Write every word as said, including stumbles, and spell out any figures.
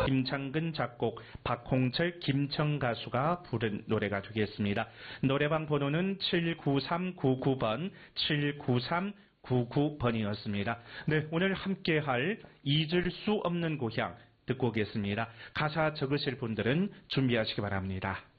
김창근 작곡, 박홍철, 김청 가수가 부른 노래가 되겠습니다. 노래방 번호는 칠구삼 구구 번, 칠구삼 구구 번이었습니다. 네, 오늘 함께할 잊을 수 없는 고향 듣고 오겠습니다. 가사 적으실 분들은 준비하시기 바랍니다.